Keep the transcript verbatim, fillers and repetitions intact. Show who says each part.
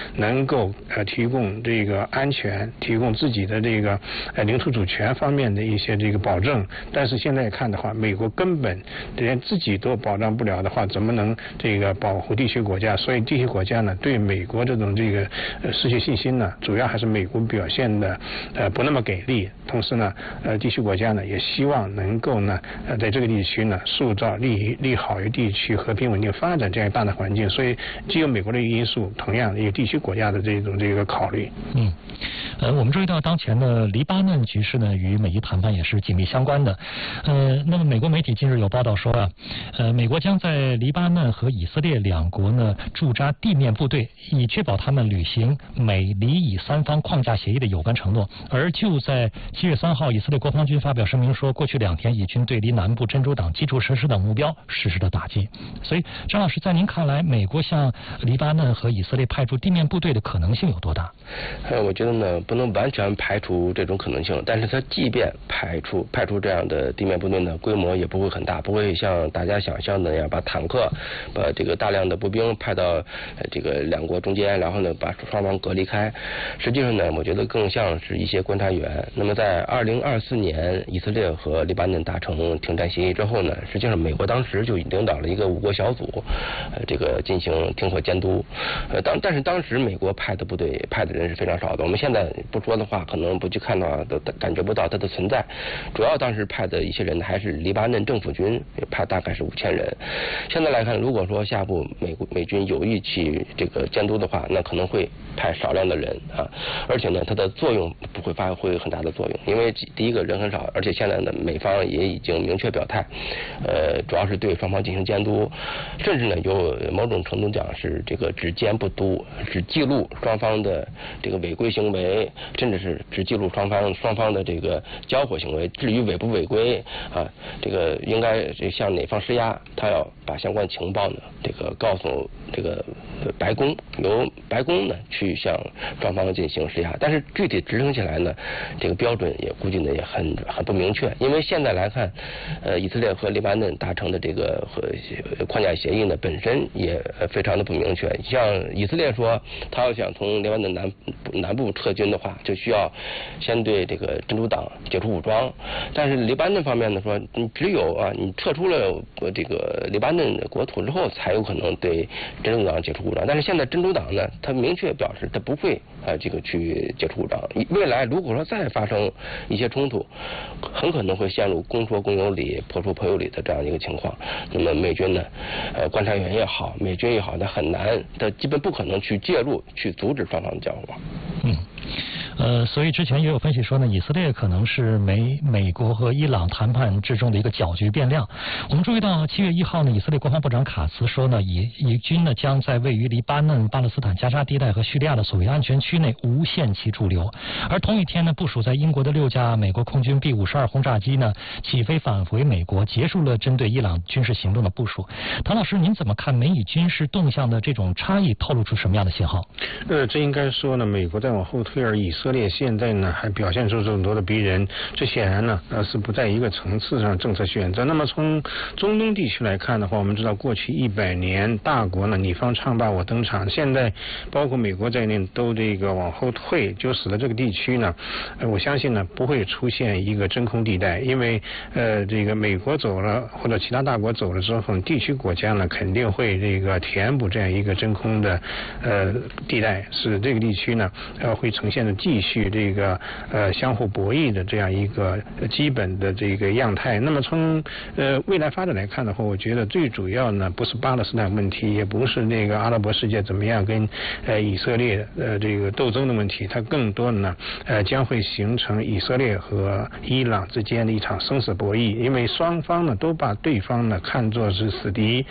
Speaker 1: 能够呃提供这个安全，提供自己的这个呃领土主权方面的一些这个保证。但是现在看的话，美国根本连自己都保障不了的话，怎么能这个保护地区国家？所以地区国家呢，对美国这种这个呃失去信心呢，主要还是美国表现的呃不那么给力。同时呢，呃地区国家呢也希望能够呢呃在这个地区呢塑造利利好于地区和平稳定发展这样大的环境。所以既有美国的因素，同样也有地区国家的这种这个考虑。
Speaker 2: 嗯，呃，我们注意到当前的黎巴嫩局势呢，与美伊谈判也是紧密相关的。呃，那么美国媒体近日有报道说啊，呃，美国将在黎巴嫩和以色列两国呢驻扎地面部队，以确保他们履行美黎以三方框架协议的有关承诺。而就在七月三号，以色列国防军发表声明说，过去两天以军对黎南部珍珠港基础设施等目标实施了打击。所以，张老师，在您看来，美国向黎巴嫩和以色列派出地面部队的可能性有多大？
Speaker 3: 呃，我觉得呢，不能完全排除这种可能性，但是它即便派出派出这样的地面部队呢，规模也不会很大，不会像大家想象的那样把坦克、把这个大量的步兵派到呃这个两国中间，然后呢把双方隔离开。实际上呢，我觉得更像是一些观察员。那么在二零二四年以色列和黎巴嫩达成停战协议之后呢，实际上美国当时就领导了一个五国小组，呃这个进行停火监督。呃当但是当时美国派的部队派的人是非常少的，我们现在不说的话，可能不去看到都感觉不到它的存在。主要当时派的一些人还是黎巴嫩政府军，派大概是五千人。现在来看，如果说下步美国美军有意去这个监督的话，那可能会派少量的人啊，而且呢，它的作用不会发挥很大的作用，因为第一个人很少，而且现在呢，美方也已经明确表态，呃，主要是对双方进行监督，甚至呢，有某种程度讲是这个只监不督，只记录双方的这个违规行为，甚至是只记录双方双方的这个交火行为。至于违不违规啊，这个应该向哪方施压，他要把相关情报呢，这个告诉这个白宫，由白宫呢去向双方进行施压。但是具体执行起来呢，这个标准也估计呢也很很不明确，因为现在来看，呃，以色列和黎巴嫩达成的这个和框架协议呢本身也非常的不明确。像以色列说，他要想从黎巴嫩南南部撤军的话，就需要先对这个真主党解除武装。但是黎巴嫩方面呢说，你只有啊你撤出了这个黎巴嫩的国土之后，才有可能对真主党解除武装。但是现在真主党呢，他明确表示他不会啊这个去解除武装。未来如果说再发生一些冲突，很可能会陷入公说公有理，婆说婆有理的这样一个情况。那么美军呢，呃观察员也好，美军也好，他很难，他基本不可能去介入去阻止双方的交火。
Speaker 2: 嗯。呃，所以之前也有分析说呢，以色列可能是美美国和伊朗谈判之中的一个搅局变量。我们注意到七月一号呢，以色列国防部长卡茨说呢，以以军呢将在位于黎巴嫩、巴勒斯坦加沙地带和叙利亚的所谓安全区内无限期驻留。而同一天呢，部署在英国的六架美国空军 B 五十二轰炸机呢起飞返回美国，结束了针对伊朗军事行动的部署。唐老师，您怎么看美以军事动向的这种差异，透露出什么样的信号？
Speaker 1: 呃，这应该说呢，美国在往后退，而以色列现在呢还表现出这么多的逼人，这显然呢呃是不在一个层次上政策选择。那么从中东地区来看的话，我们知道过去一百年大国呢你方唱罢我登场，现在包括美国在内都这个往后退，就使得这个地区呢，呃我相信呢不会出现一个真空地带，因为呃这个美国走了或者其他大国走了之后，地区国家呢肯定会这个填补这样一个真空的呃地带，使这个地区呢呃会呈现的继续这个呃相互博弈的这样一个基本的这个样态。那么从呃未来发展来看的话，我觉得最主要呢不是巴勒斯坦问题，也不是那个阿拉伯世界怎么样跟呃以色列呃这个斗争的问题，它更多的呢呃将会形成以色列和伊朗之间的一场生死博弈，因为双方呢都把对方呢看作是死敌。